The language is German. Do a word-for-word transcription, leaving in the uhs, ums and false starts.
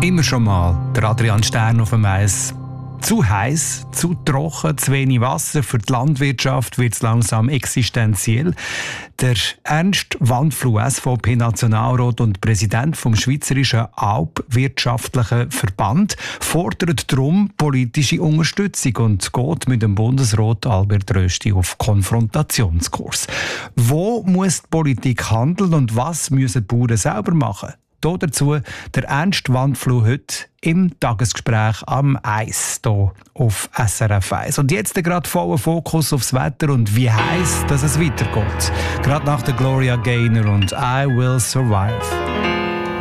Immer schon mal der Adrian Stern auf dem Eis. Zu heiß, zu trocken, zu wenig Wasser. Für die Landwirtschaft wird es langsam existenziell. Der Ernst Wandfluh, S V P-Nationalrat und Präsident vom Schweizerischen Alpwirtschaftlichen Verband, fordert darum politische Unterstützung und geht mit dem Bundesrat Albert Rösti auf Konfrontationskurs. Wo muss die Politik handeln und was müssen die Bauern selber machen? Hier dazu der Ernst Wandfluh heute im Tagesgespräch am Eis hier auf S R F eins. Und jetzt gerade voller Fokus aufs Wetter und wie heiß dass es weitergeht. Gerade nach der Gloria Gaynor und I Will Survive.